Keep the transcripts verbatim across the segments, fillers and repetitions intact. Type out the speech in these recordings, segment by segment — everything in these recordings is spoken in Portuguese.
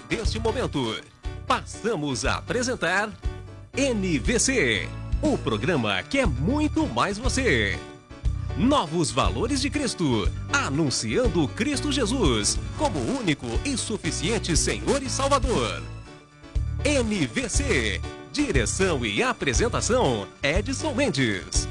deste momento. Passamos a apresentar N V C, o programa que é muito mais você. Novos valores de Cristo, anunciando Cristo Jesus como único e suficiente Senhor e Salvador. N V C, direção e apresentação, Edson Mendes.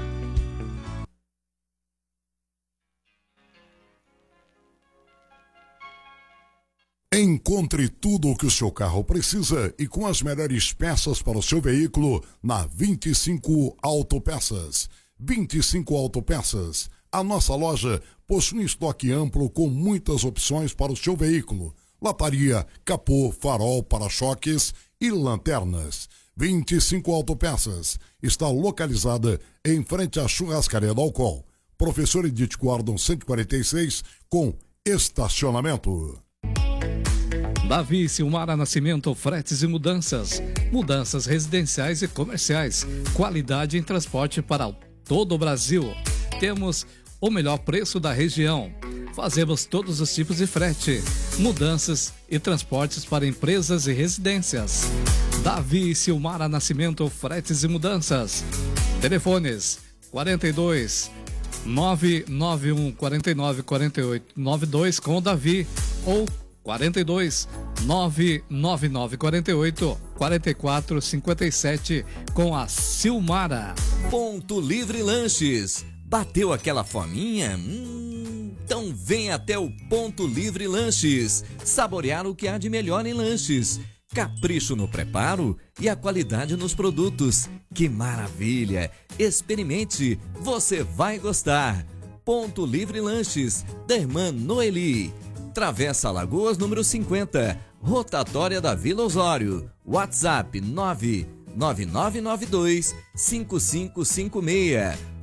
Encontre tudo o que o seu carro precisa e com as melhores peças para o seu veículo na vinte e cinco Autopeças. vinte e cinco Autopeças. A nossa loja possui um estoque amplo com muitas opções para o seu veículo. Lataria, capô, farol, para-choques e lanternas. vinte e cinco Autopeças. Está localizada em frente à Churrascaria do Alcol. Professor Edith Gordon cento e quarenta e seis com estacionamento. Davi e Silmara Nascimento, fretes e mudanças. Mudanças residenciais e comerciais. Qualidade em transporte para todo o Brasil. Temos o melhor preço da região. Fazemos todos os tipos de frete. Mudanças e transportes para empresas e residências. Davi e Silmara Nascimento, fretes e mudanças. Telefones quarenta e dois, nove nove um, quarenta e nove, quarenta e oito, noventa e dois com o Davi ou quarenta e dois, nove nove nove, quarenta e oito, quarenta e quatro, cinquenta e sete com a Silmara. Ponto Livre Lanches. Bateu aquela fominha? Hum, então vem até o Ponto Livre Lanches. Saborear o que há de melhor em lanches. Capricho no preparo e a qualidade nos produtos. Que maravilha! Experimente, você vai gostar. Ponto Livre Lanches, da irmã Noeli. Travessa Alagoas, número cinquenta, Rotatória da Vila Osório. WhatsApp nove nove nove nove dois, cinco cinco cinco seis